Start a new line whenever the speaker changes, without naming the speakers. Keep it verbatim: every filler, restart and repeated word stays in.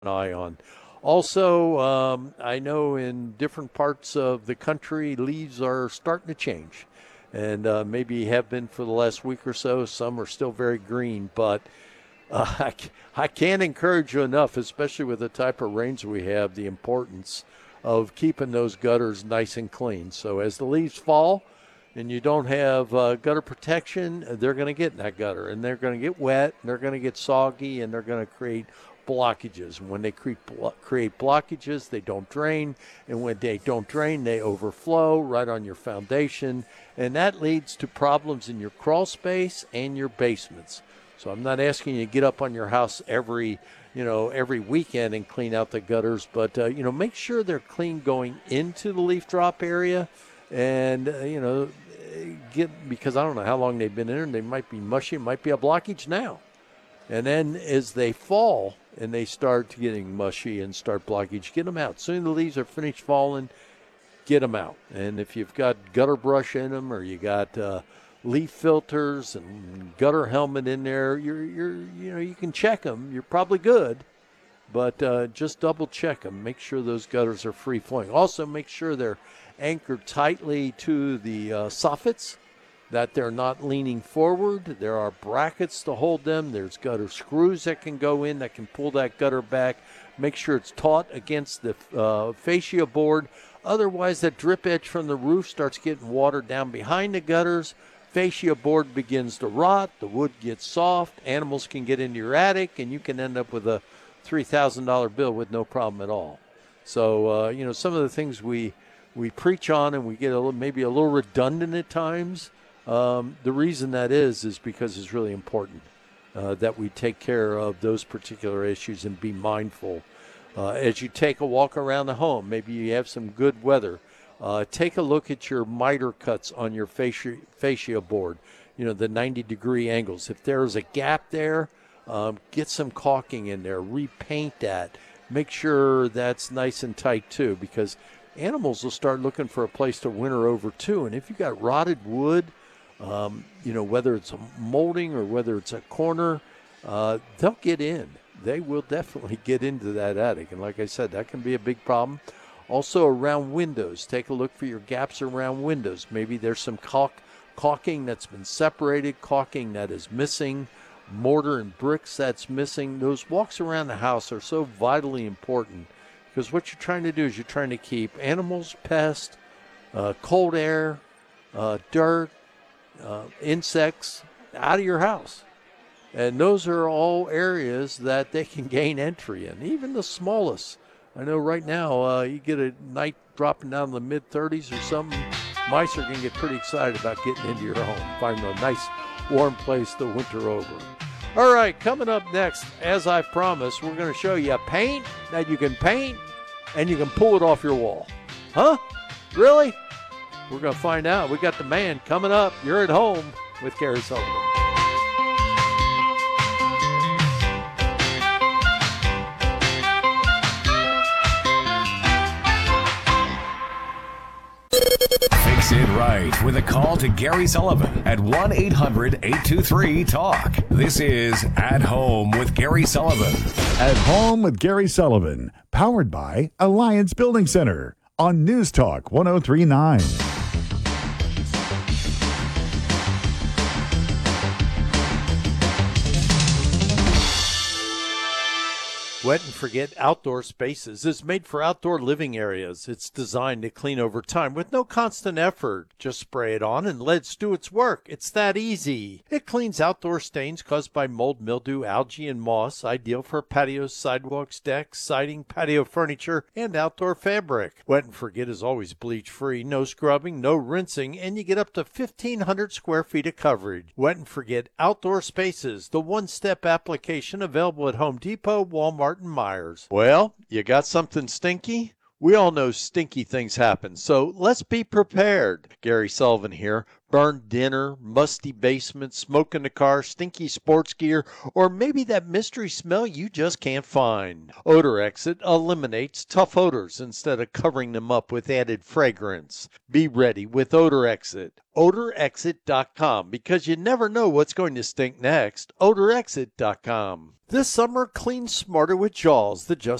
an eye on. Also, um, I know in different parts of the country, leaves are starting to change, and uh, maybe have been for the last week or so. Some are still very green, but uh, I, I can't encourage you enough, especially with the type of rains we have, the importance of keeping those gutters nice and clean. So as the leaves fall and you don't have uh, gutter protection, they're going to get in that gutter, and they're going to get wet, and they're going to get soggy, and they're going to create blockages. When they create, create blockages, they don't drain, and when they don't drain, they overflow right on your foundation, and that leads to problems in your crawl space and your basements. So I'm not asking you to get up on your house every, you know, every weekend and clean out the gutters, but uh, you know, make sure they're clean going into the leaf drop area, and uh, you know, get because I don't know how long they've been in there, and they might be mushy, it might be a blockage now. And then as they fall and they start getting mushy and start blockage, get them out. As soon as the leaves are finished falling, get them out. And if you've got gutter brush in them, or you got uh, leaf filters and gutter helmet in there, you're you're you know you can check them. You're probably good, but uh, just double check them. Make sure those gutters are free flowing. Also, make sure they're anchored tightly to the uh, soffits, that they're not leaning forward. There are brackets to hold them. There's gutter screws that can go in that can pull that gutter back. Make sure it's taut against the uh, fascia board. Otherwise, that drip edge from the roof starts getting water down behind the gutters. Fascia board begins to rot. The wood gets soft. Animals can get into your attic, and you can end up with a three thousand dollars bill with no problem at all. So, uh, you know, some of the things we we preach on, and we get a little, maybe a little redundant at times. Um, the reason that is is because it's really important uh, that we take care of those particular issues and be mindful. Uh, as you take a walk around the home, maybe you have some good weather, uh, take a look at your miter cuts on your fascia, fascia board, you know, the ninety degree angles. If there's a gap there, um, get some caulking in there, repaint that. Make sure that's nice and tight too, because animals will start looking for a place to winter over too. And if you got rotted wood, Um, you know, whether it's a molding or whether it's a corner, uh, they'll get in. They will definitely get into that attic. And like I said, that can be a big problem. Also around windows, take a look for your gaps around windows. Maybe there's some caulk, caulking that's been separated, caulking that is missing, mortar and bricks that's missing. Those walks around the house are so vitally important, because what you're trying to do is you're trying to keep animals, pests, uh, cold air, uh, dirt, Uh, insects out of your house. And those are all areas that they can gain entry in, even the smallest. I know right now uh, you get a night dropping down in the mid thirties or something, mice are going to get pretty excited about getting into your home, finding a nice warm place to winter over. All right, coming up next, as I promised, we're going to show you a paint that you can paint and you can pull it off your wall. Huh? Really? We're going to find out. We got the man coming up. You're at home with Gary Sullivan.
Fix it right with a call to Gary Sullivan at one eight hundred eight two three talk. This is At Home with Gary Sullivan.
At Home with Gary Sullivan, powered by Alliance Building Center on News Talk one oh three point nine.
Wet and Forget Outdoor Spaces is made for outdoor living areas. It's designed to clean over time with no constant effort. Just spray it on and let it do its work. It's that easy. It cleans outdoor stains caused by mold, mildew, algae, and moss, ideal for patios, sidewalks, decks, siding, patio furniture, and outdoor fabric. Wet and Forget is always bleach-free, no scrubbing, no rinsing, and you get up to fifteen hundred square feet of coverage. Wet and Forget Outdoor Spaces, the one-step application available at Home Depot, Walmart, and Myers. Well, you got something stinky? We all know stinky things happen, so let's be prepared. Gary Sullivan here. Burned dinner, musty basement, smoke in the car, stinky sports gear, or maybe that mystery smell you just can't find. Odor Exit eliminates tough odors instead of covering them up with added fragrance. Be ready with Odor Exit. odor exit dot com, because you never know what's going to stink next. odor exit dot com. This summer, clean smarter with Jaws, the Just